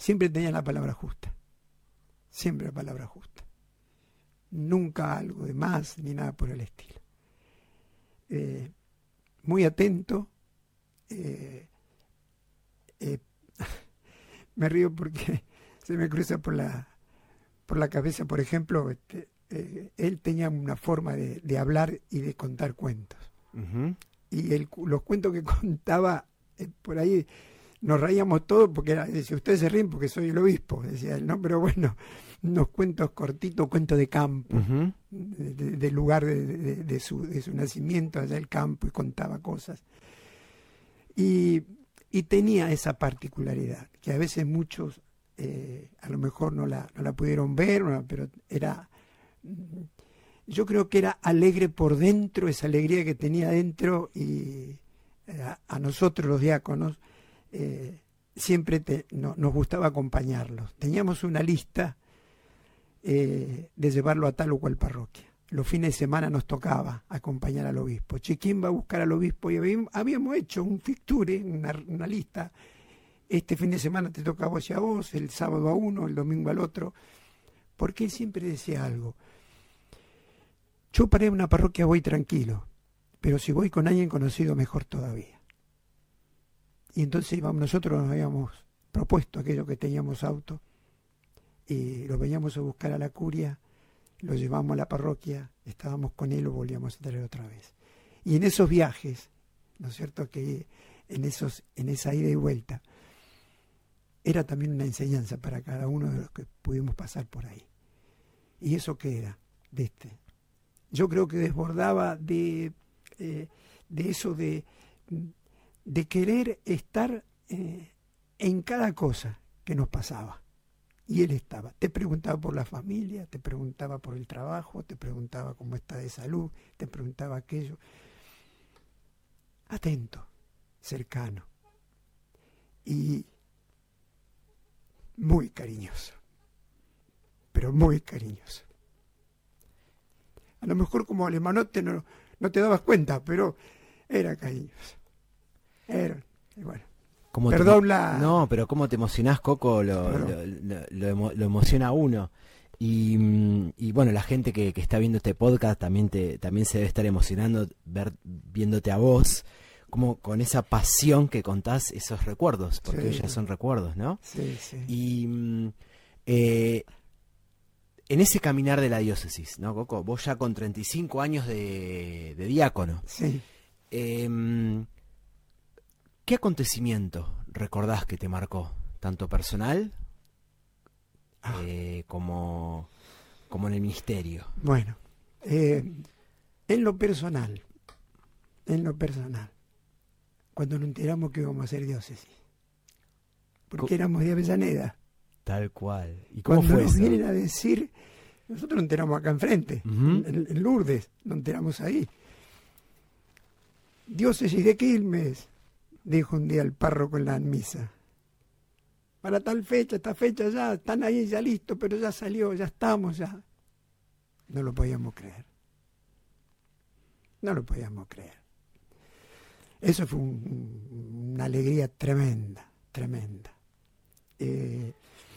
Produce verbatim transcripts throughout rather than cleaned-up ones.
siempre tenía la palabra justa, siempre la palabra justa, nunca algo de más ni nada por el estilo. Eh, muy atento, eh, eh, me río porque se me cruza por la por la cabeza, por ejemplo, este, eh, él tenía una forma de, de hablar y de contar cuentos. Uh-huh. Y el, los cuentos que contaba, eh, por ahí nos reíamos todos, porque era, decía, ustedes se ríen porque soy el obispo, decía él, ¿no? Pero bueno, unos cuentos cortitos, cuentos de campo, uh-huh. de, de, del lugar de, de, de, su, de su nacimiento, allá el campo, y contaba cosas. Y, y tenía esa particularidad, que a veces muchos eh, a lo mejor no la, no la pudieron ver, no, pero era... Yo creo que era alegre por dentro, esa alegría que tenía dentro, y a, a nosotros los diáconos eh, siempre te, no, nos gustaba acompañarlos. Teníamos una lista eh, de llevarlo a tal o cual parroquia. Los fines de semana nos tocaba acompañar al obispo. Che, ¿quién va a buscar al obispo? Y habíamos, habíamos hecho un fixture, una, una lista. Este fin de semana te toca a vos y a vos, el sábado a uno, el domingo al otro. Porque él siempre decía algo. Yo para una parroquia voy tranquilo, pero si voy con alguien conocido, mejor todavía. Y entonces íbamos, nosotros nos habíamos propuesto aquello que teníamos auto, y lo veníamos a buscar a la curia, lo llevamos a la parroquia, estábamos con él, lo volvíamos a traer otra vez. Y en esos viajes, ¿no es cierto?, que en, esos, en esa ida y vuelta, era también una enseñanza para cada uno de los que pudimos pasar por ahí. ¿Y eso qué era? De este. Yo creo que desbordaba de, eh, de eso de, de querer estar eh, en cada cosa que nos pasaba. Y él estaba. Te preguntaba por la familia, te preguntaba por el trabajo, te preguntaba cómo está de salud, te preguntaba aquello. Atento, cercano y muy cariñoso, pero muy cariñoso. A lo mejor como alemanote no, no te dabas cuenta, pero era cariñoso. Era, y bueno. Perdón te, la... No, pero cómo te emocionás, Coco, lo, lo, lo, lo, lo emociona a uno. Y, y bueno, la gente que, que está viendo este podcast también te también se debe estar emocionando ver, viéndote a vos, como con esa pasión que contás esos recuerdos, porque sí, hoy ya son recuerdos, ¿no? Sí, sí. Y eh, en ese caminar de la diócesis, ¿no, Coco? Vos ya con treinta y cinco años de, de diácono. Sí. Eh, ¿Qué acontecimiento recordás que te marcó? Tanto personal ah. eh, como, como en el ministerio. Bueno, eh, en lo personal, en lo personal, cuando nos enteramos que íbamos a ser diócesis, porque Co éramos de Avellaneda. Tal cual. ¿Y cómo cuando fue nos eso? Vienen a decir, nosotros nos enteramos acá enfrente, uh-huh. en, en Lourdes, nos enteramos ahí. Diócesis de Quilmes, dijo un día el párroco en la misa. Para tal fecha, esta fecha ya, están ahí ya listos, pero ya salió, ya estamos, ya. No lo podíamos creer. No lo podíamos creer. Eso fue un, una alegría tremenda, tremenda. Eh,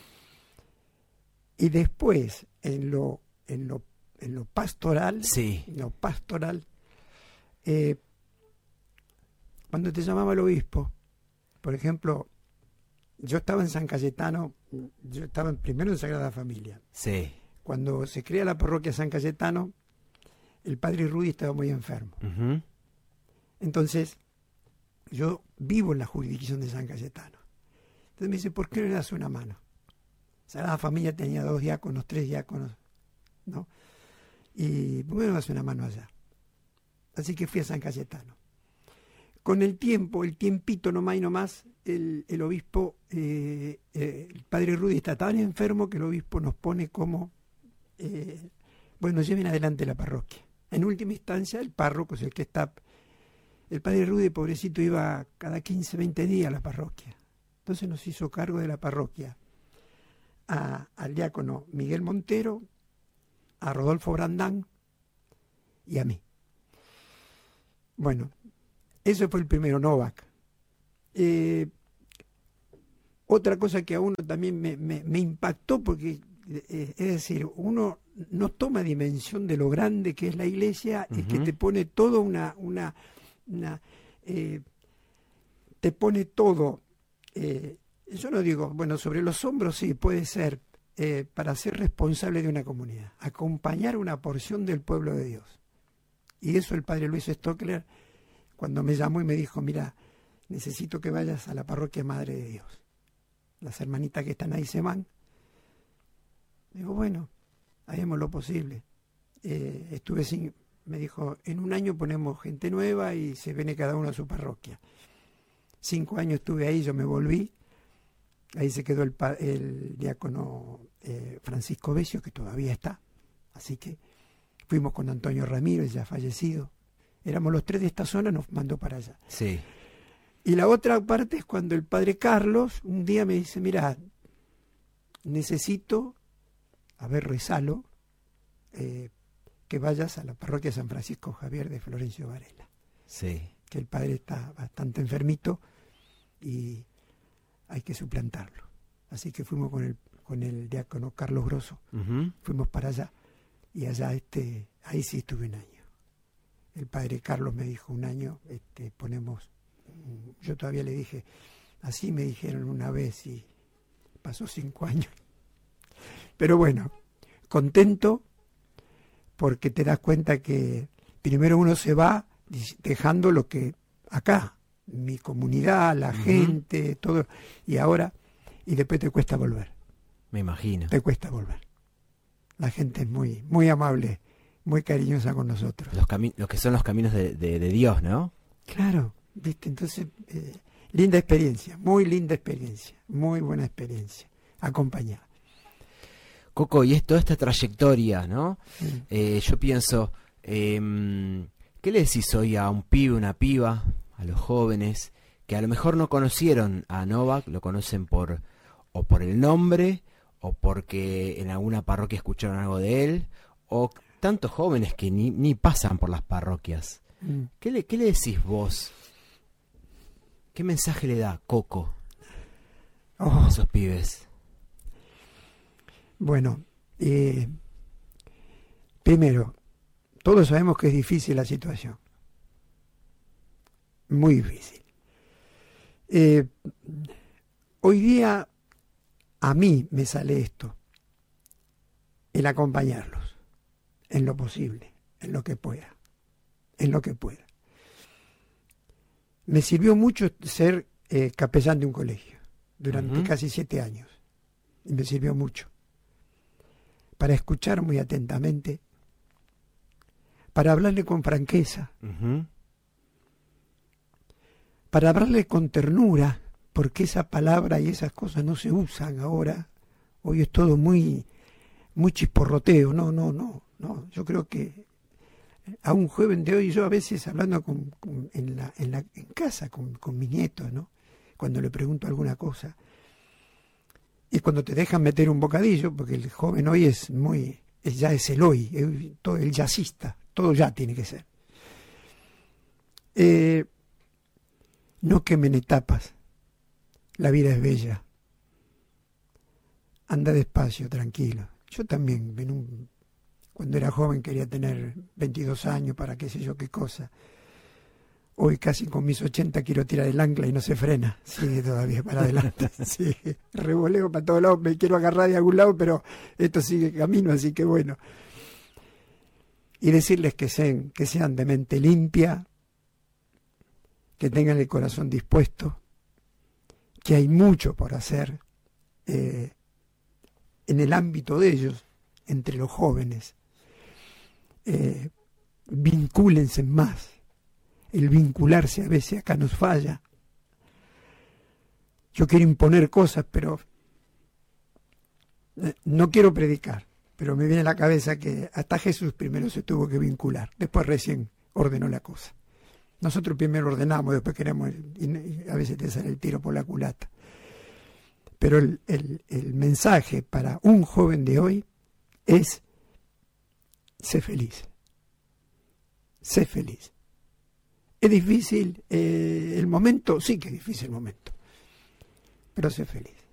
y después, en lo, en lo, en lo pastoral, sí. en lo pastoral, eh, cuando te llamaba el obispo, por ejemplo, yo estaba en San Cayetano, yo estaba primero en Sagrada Familia. Sí. Cuando se crea la parroquia San Cayetano, el padre Rudy estaba muy enfermo. Uh-huh. Entonces, yo vivo en la jurisdicción de San Cayetano. Entonces me dice, ¿por qué no le das una mano? Sagrada Familia tenía dos diáconos, tres diáconos, ¿no? Y ¿por qué no le das una mano allá? Así que fui a San Cayetano. Con el tiempo, el tiempito nomás y nomás, el, el obispo, eh, eh, el padre Rudy está tan enfermo que el obispo nos pone como, eh, bueno, lleven adelante la parroquia. En última instancia, el párroco es el que está. El padre Rudy, pobrecito, iba cada quince, veinte días a la parroquia. Entonces nos hizo cargo de la parroquia a, al diácono Miguel Montero, a Rodolfo Brandán y a mí. Bueno, eso fue el primero, Novak. Eh, otra cosa que a uno también me, me, me impactó, porque eh, es decir, uno no toma dimensión de lo grande que es la iglesia, uh-huh. y que te pone todo una, una, una eh, te pone todo, eh, yo no digo, bueno, sobre los hombros sí, puede ser, eh, para ser responsable de una comunidad, acompañar una porción del pueblo de Dios. Y eso el padre Luis Stockler, cuando me llamó y me dijo, mira, necesito que vayas a la parroquia Madre de Dios. Las hermanitas que están ahí se van. Digo, bueno, haremos lo posible. Eh, estuve sin, me dijo, en un año ponemos gente nueva y se viene cada uno a su parroquia. Cinco años estuve ahí, yo me volví. Ahí se quedó el, el diácono eh, Francisco Besio, que todavía está. Así que fuimos con Antonio Ramírez, ya fallecido. Éramos los tres de esta zona, nos mandó para allá. Sí. Y la otra parte es cuando el padre Carlos un día me dice, mira, necesito, a ver, rezalo, eh, que vayas a la parroquia San Francisco Javier de Florencio Varela. Sí. Que el padre está bastante enfermito y hay que suplantarlo. Así que fuimos con el, con el diácono Carlos Grosso, uh-huh. fuimos para allá, y allá este, ahí sí estuve un año. El padre Carlos me dijo un año, este, ponemos, yo todavía le dije, así me dijeron una vez y pasó cinco años. Pero bueno, contento porque te das cuenta que primero uno se va dejando lo que acá, mi comunidad, la uh-huh. gente, todo, y ahora, y después te cuesta volver. Me imagino. Te cuesta volver. La gente es muy, muy amable, muy cariñosa con nosotros. Los, cami- los que son los caminos de, de, de Dios, ¿no? Claro, viste, entonces, eh, linda experiencia, muy linda experiencia, muy buena experiencia, acompañada. Coco, y es toda esta trayectoria, ¿no? Sí. Eh, yo pienso, eh, ¿qué le decís hoy a un pibe, una piba, a los jóvenes, que a lo mejor no conocieron a Novak, lo conocen por o por el nombre, o porque en alguna parroquia escucharon algo de él, o tantos jóvenes que ni, ni pasan por las parroquias? Mm. ¿Qué le, qué le decís vos? ¿Qué mensaje le da Coco oh. a esos pibes? Bueno, eh, primero, todos sabemos que es difícil la situación. Muy difícil. Eh, hoy día a mí me sale esto, el acompañarlos, en lo posible, en lo que pueda, en lo que pueda. Me sirvió mucho ser eh, capellán de un colegio durante uh-huh. casi siete años. Y me sirvió mucho. Para escuchar muy atentamente, para hablarle con franqueza, uh-huh. para hablarle con ternura, porque esa palabra y esas cosas no se usan ahora. Hoy es todo muy, muy chisporroteo. No, no, no, no. Yo creo que a un joven de hoy, yo a veces hablando con, con, en, la, en, la, en casa con, con mis nietos, ¿no? Cuando le pregunto alguna cosa, y cuando te dejan meter un bocadillo, porque el joven hoy es muy, es, ya es el hoy, el, todo, el jazzista, todo ya tiene que ser. Eh, no quemen etapas, la vida es bella, anda despacio, tranquilo. Yo también, en un, cuando era joven quería tener veintidós años para qué sé yo qué cosa. Hoy casi con mis ochenta quiero tirar el ancla y no se frena. Sigue todavía para adelante. Sigue. Revoleo para todos lados. Me quiero agarrar de algún lado, pero esto sigue camino, así que bueno. Y decirles que sean, que sean de mente limpia, que tengan el corazón dispuesto, que hay mucho por hacer eh, en el ámbito de ellos, entre los jóvenes. Eh, vincúlense más. El vincularse a veces acá nos falla. Yo quiero imponer cosas, pero no quiero predicar, pero me viene a la cabeza que hasta Jesús primero se tuvo que vincular, después recién ordenó la cosa. Nosotros primero ordenamos, después queremos, y a veces te sale el tiro por la culata. Pero el, el, el mensaje para un joven de hoy es: sé feliz, sé feliz. ¿Es difícil eh, el momento? Sí que es difícil el momento, pero sé feliz.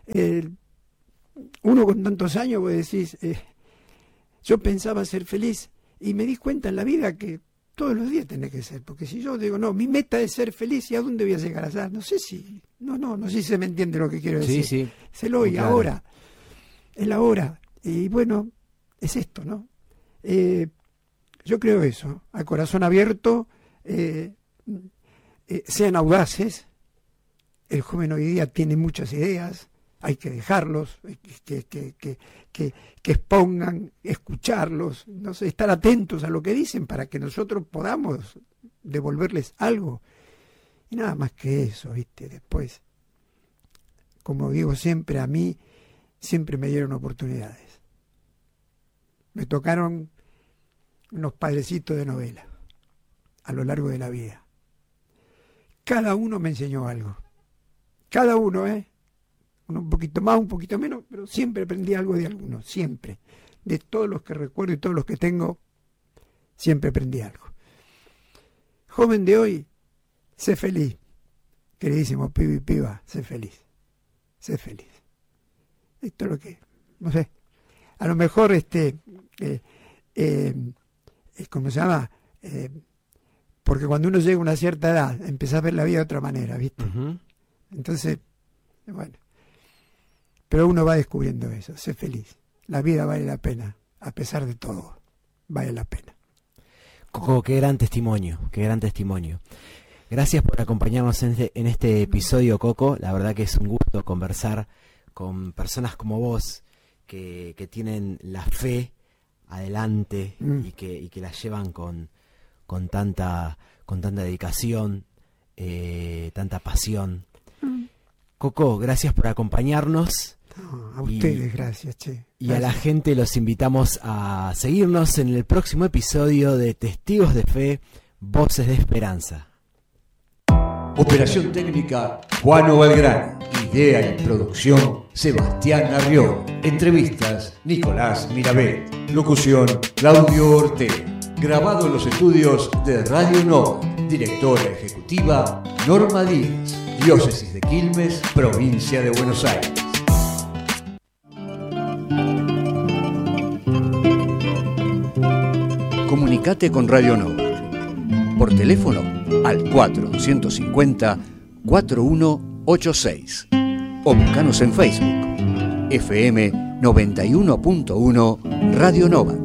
eh, uno con tantos años, vos decís, eh, yo pensaba ser feliz y me di cuenta en la vida que todos los días tenés que ser, porque si yo digo, no, mi meta es ser feliz, ¿y a dónde voy a llegar allá? No sé si, no, no, no sé si se me entiende lo que quiero decir. Sí, sí. Es el hoy, Claro. ahora, el ahora. Y bueno, es esto, ¿no? Eh, yo creo eso, a corazón abierto, eh, eh, sean audaces. El joven hoy día tiene muchas ideas, hay que dejarlos, que, que, que, que, que expongan, escucharlos, no sé, estar atentos a lo que dicen para que nosotros podamos devolverles algo. Y nada más que eso, ¿viste? Después, como digo siempre, a mí siempre me dieron oportunidades. Me tocaron unos padrecitos de novela a lo largo de la vida. Cada uno me enseñó algo. Cada uno, ¿eh? Uno un poquito más, un poquito menos, pero siempre aprendí algo de alguno, siempre. De todos los que recuerdo y todos los que tengo, siempre aprendí algo. Joven de hoy, sé feliz. Queridísimo pibe y piba, sé feliz. Sé feliz. Esto es lo que, no sé, a lo mejor, este, eh, eh, ¿cómo se llama? Eh, porque cuando uno llega a una cierta edad, empieza a ver la vida de otra manera, ¿viste? Uh-huh. Entonces, bueno, pero uno va descubriendo eso, sé feliz. La vida vale la pena, a pesar de todo, vale la pena. Coco, qué gran testimonio, qué gran testimonio. Gracias por acompañarnos en este, en este episodio, Coco. La verdad que es un gusto conversar con personas como vos, que, que tienen la fe adelante mm. y, que, y que la llevan con, con, tanta, con tanta dedicación, eh, tanta pasión. Mm. Coco, gracias por acompañarnos. No, a ustedes, y, gracias, che. Y gracias. A la gente los invitamos a seguirnos en el próximo episodio de Testigos de Fe, Voces de Esperanza. Operación técnica, Juan Valgrán. Idea y producción, Sebastián Arriol. Entrevistas, Nicolás Mirabet. Locución, Claudio Ortega. Grabado en los estudios de Radio Nova. Directora ejecutiva, Norma Díaz. Diócesis de Quilmes, provincia de Buenos Aires. Comunicate con Radio Nova. Por teléfono al cuatro dos cinco cero, cuatro uno ocho seis o buscanos en Facebook F M noventa y uno punto uno Radio Nova.